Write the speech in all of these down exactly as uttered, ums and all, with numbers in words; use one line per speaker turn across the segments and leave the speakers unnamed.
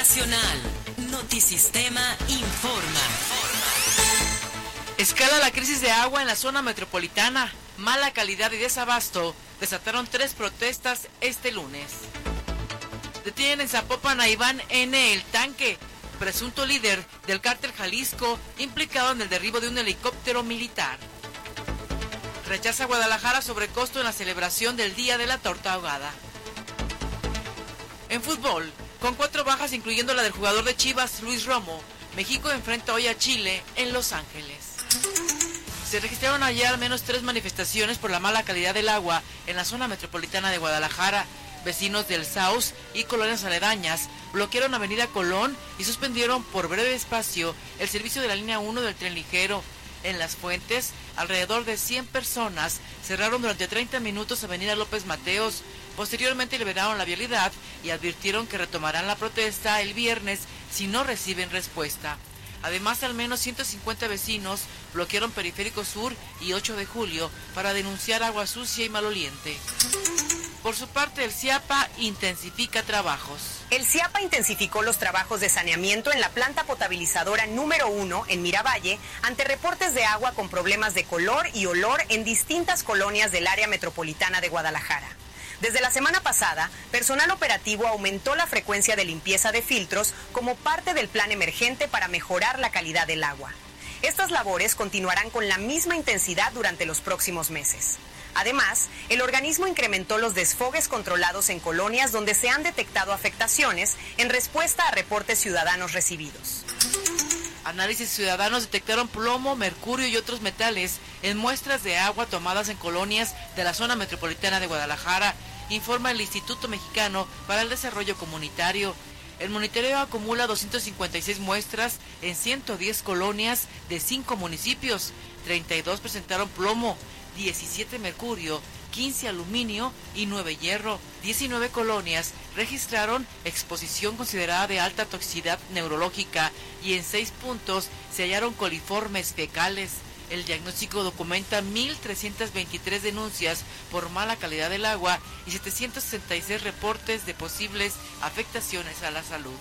Nacional. Notisistema informa.
Escala la crisis de agua en la zona metropolitana. Mala calidad y desabasto desataron tres protestas este lunes. Detienen en Zapopan a Iván N. El Tanque, presunto líder del cártel Jalisco, implicado en el derribo de un helicóptero militar. Rechaza Guadalajara sobrecosto en la celebración del Día de la Torta Ahogada. En fútbol, con cuatro bajas incluyendo la del jugador de Chivas, Luis Romo, México enfrenta hoy a Chile en Los Ángeles. Se registraron ayer al menos tres manifestaciones por la mala calidad del agua en la zona metropolitana de Guadalajara. Vecinos del Saus y colonias aledañas bloquearon Avenida Colón y suspendieron por breve espacio el servicio de la línea uno del tren ligero. En Las Fuentes, alrededor de cien personas cerraron durante treinta minutos Avenida López Mateos. Posteriormente liberaron la vialidad y advirtieron que retomarán la protesta el viernes si no reciben respuesta. Además, al menos ciento cincuenta vecinos bloquearon Periférico Sur y ocho de julio para denunciar agua sucia y maloliente. Por su parte, el CIAPA intensifica trabajos.
El CIAPA intensificó los trabajos de saneamiento en la planta potabilizadora número uno en Miravalle ante reportes de agua con problemas de color y olor en distintas colonias del área metropolitana de Guadalajara. Desde la semana pasada, personal operativo aumentó la frecuencia de limpieza de filtros como parte del plan emergente para mejorar la calidad del agua. Estas labores continuarán con la misma intensidad durante los próximos meses. Además, el organismo incrementó los desfogues controlados en colonias donde se han detectado afectaciones en respuesta a reportes ciudadanos recibidos.
Análisis ciudadanos detectaron plomo, mercurio y otros metales en muestras de agua tomadas en colonias de la zona metropolitana de Guadalajara, informa el Instituto Mexicano para el Desarrollo Comunitario. El monitoreo acumula doscientas cincuenta y seis muestras en ciento diez colonias de cinco municipios. treinta y dos presentaron plomo, diecisiete mercurio, quince aluminio y nueve hierro. diecinueve colonias registraron exposición considerada de alta toxicidad neurológica y en seis puntos se hallaron coliformes fecales. El diagnóstico documenta mil trescientas veintitrés denuncias por mala calidad del agua y setecientos sesenta y seis reportes de posibles afectaciones a la salud.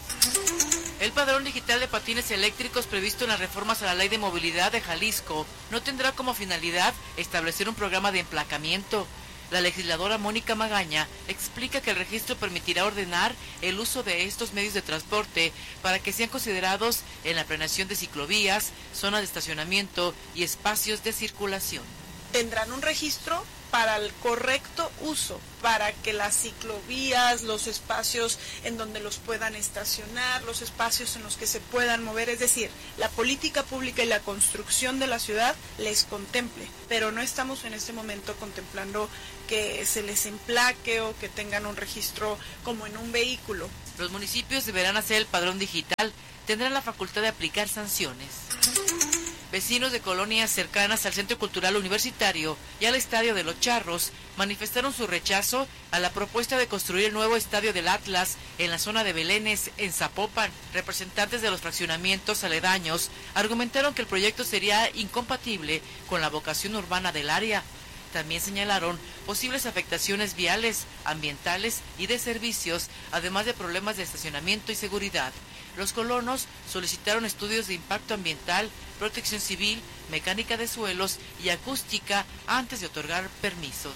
El padrón digital de patines eléctricos previsto en las reformas a la Ley de Movilidad de Jalisco no tendrá como finalidad establecer un programa de emplacamiento. La legisladora Mónica Magaña explica que el registro permitirá ordenar el uso de estos medios de transporte para que sean considerados en la planeación de ciclovías, zonas de estacionamiento y espacios de circulación.
Tendrán un registro para el correcto uso, para que las ciclovías, los espacios en donde los puedan estacionar, los espacios en los que se puedan mover, es decir, la política pública y la construcción de la ciudad les contemple, pero no estamos en este momento contemplando que se les emplaque o que tengan un registro como en un vehículo.
Los municipios deberán hacer el padrón digital, tendrán la facultad de aplicar sanciones. Vecinos de colonias cercanas al Centro Cultural Universitario y al Estadio de Los Charros manifestaron su rechazo a la propuesta de construir el nuevo Estadio del Atlas en la zona de Belénes, en Zapopan. Representantes de los fraccionamientos aledaños argumentaron que el proyecto sería incompatible con la vocación urbana del área. También señalaron posibles afectaciones viales, ambientales y de servicios, además de problemas de estacionamiento y seguridad. Los colonos solicitaron estudios de impacto ambiental, protección civil, mecánica de suelos y acústica antes de otorgar permisos.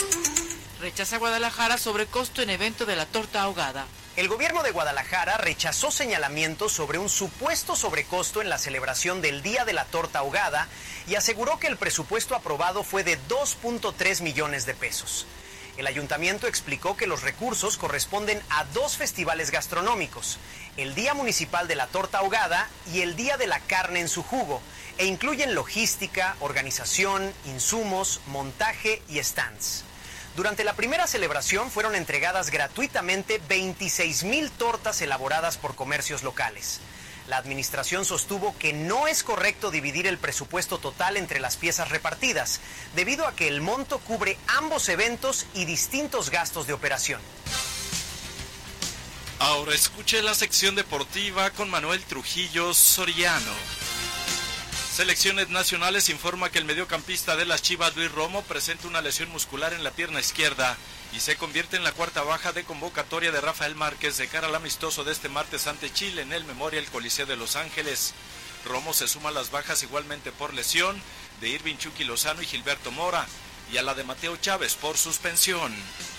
Rechaza Guadalajara sobrecosto en evento de la torta ahogada.
El gobierno de Guadalajara rechazó señalamientos sobre un supuesto sobrecosto en la celebración del Día de la Torta Ahogada y aseguró que el presupuesto aprobado fue de dos punto tres millones de pesos. El ayuntamiento explicó que los recursos corresponden a dos festivales gastronómicos, el Día Municipal de la Torta Ahogada y el Día de la Carne en su Jugo, e incluyen logística, organización, insumos, montaje y stands. Durante la primera celebración fueron entregadas gratuitamente veintiséis mil tortas elaboradas por comercios locales. La administración sostuvo que no es correcto dividir el presupuesto total entre las piezas repartidas, debido a que el monto cubre ambos eventos y distintos gastos de operación.
Ahora escuche la sección deportiva con Manuel Trujillo Soriano. Selecciones Nacionales informa que el mediocampista de las Chivas, Luis Romo, presenta una lesión muscular en la pierna izquierda y se convierte en la cuarta baja de convocatoria de Rafael Márquez de cara al amistoso de este martes ante Chile en el Memorial Coliseo de Los Ángeles. Romo se suma a las bajas igualmente por lesión de Irving Chucky Lozano y Gilberto Mora y a la de Mateo Chávez por suspensión.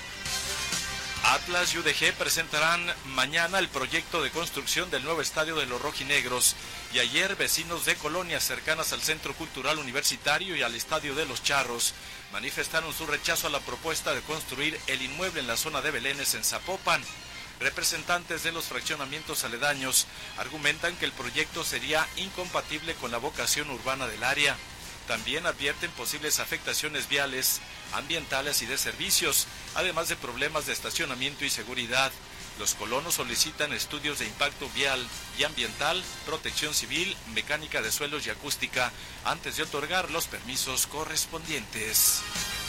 Atlas y U D G presentarán mañana el proyecto de construcción del nuevo estadio de los rojinegros y ayer vecinos de colonias cercanas al Centro Cultural Universitario y al Estadio de los Charros manifestaron su rechazo a la propuesta de construir el inmueble en la zona de Belénes en Zapopan. Representantes de los fraccionamientos aledaños argumentan que el proyecto sería incompatible con la vocación urbana del área. También advierten posibles afectaciones viales, ambientales y de servicios, además de problemas de estacionamiento y seguridad. Los colonos solicitan estudios de impacto vial y ambiental, protección civil, mecánica de suelos y acústica antes de otorgar los permisos correspondientes.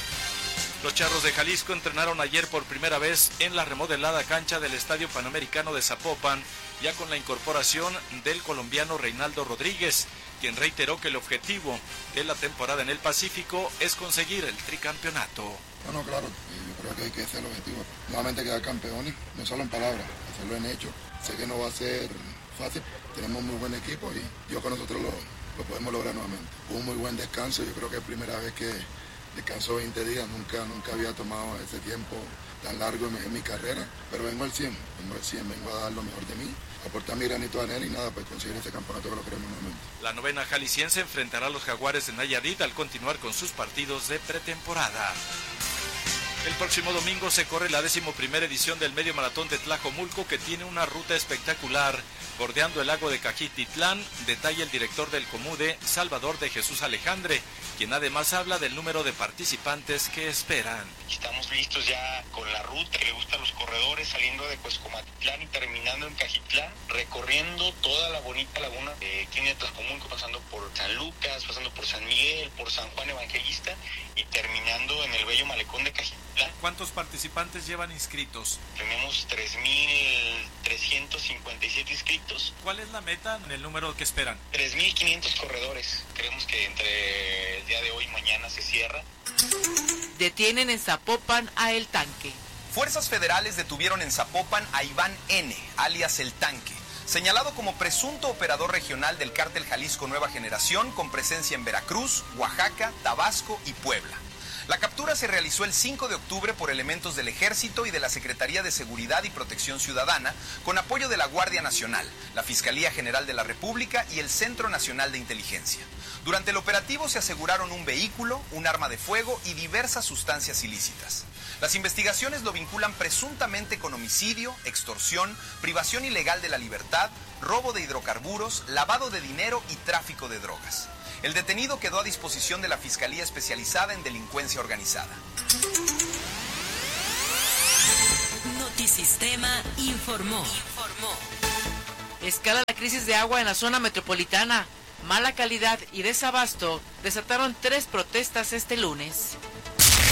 Los Charros de Jalisco entrenaron ayer por primera vez en la remodelada cancha del Estadio Panamericano de Zapopan, ya con la incorporación del colombiano Reinaldo Rodríguez, quien reiteró que el objetivo de la temporada en el Pacífico es conseguir el tricampeonato.
Bueno, claro, yo creo que hay que ser el objetivo. Nuevamente quedar campeones, no solo en palabras, hacerlo en hecho. Sé que no va a ser fácil, tenemos muy buen equipo y yo con nosotros lo, lo podemos lograr nuevamente. Hubo un muy buen descanso, yo creo que es primera vez que descanso veinte días, nunca, nunca había tomado ese tiempo tan largo en mi, en mi carrera, pero vengo al cien, vengo al cien, vengo a dar lo mejor de mí, aportar mi granito de arena y nada, pues conseguir este campeonato que lo queremos nuevamente.
La novena jalisciense enfrentará a los Jaguares de Nayarit al continuar con sus partidos de pretemporada. El próximo domingo se corre la decimoprimera edición del Medio Maratón de Tlajomulco, que tiene una ruta espectacular, bordeando el lago de Cajititlán, detalla el director del Comude, Salvador de Jesús Alejandre, quien además habla del número de participantes que esperan.
Estamos listos ya con la ruta que le gusta a los corredores, saliendo de Cuescomatitlán y terminando en Cajitlán, recorriendo toda la bonita laguna de aquí de Tlajomulco, pasando por San Lucas, pasando por San Miguel, por San Juan Evangelista y terminando en el bello malecón de Cajitlán.
¿Cuántos participantes llevan inscritos?
Tenemos tres mil trescientos cincuenta y siete inscritos.
¿Cuál es la meta en el número que esperan?
tres mil quinientos corredores. Creemos que entre el día de hoy y mañana se cierra.
Detienen en Zapopan a El Tanque.
Fuerzas federales detuvieron en Zapopan a Iván N., alias El Tanque, señalado como presunto operador regional del cártel Jalisco Nueva Generación, con presencia en Veracruz, Oaxaca, Tabasco y Puebla. La captura se realizó el cinco de octubre por elementos del Ejército y de la Secretaría de Seguridad y Protección Ciudadana, con apoyo de la Guardia Nacional, la Fiscalía General de la República y el Centro Nacional de Inteligencia. Durante el operativo se aseguraron un vehículo, un arma de fuego y diversas sustancias ilícitas. Las investigaciones lo vinculan presuntamente con homicidio, extorsión, privación ilegal de la libertad, robo de hidrocarburos, lavado de dinero y tráfico de drogas. El detenido quedó a disposición de la Fiscalía Especializada en Delincuencia Organizada.
Notisistema informó. informó.
Escala la crisis de agua en la zona metropolitana. Mala calidad y desabasto desataron tres protestas este lunes.